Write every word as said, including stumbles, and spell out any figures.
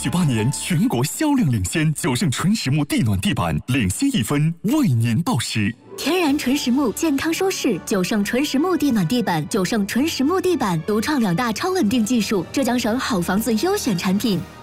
续八年全国销量领先，九盛纯实木地暖地板领先一分，为您报时。 天然纯实木，健康舒适。九盛纯实木地暖地板，九盛纯实木地板独创两大超稳定技术，浙江省好房子优选产品。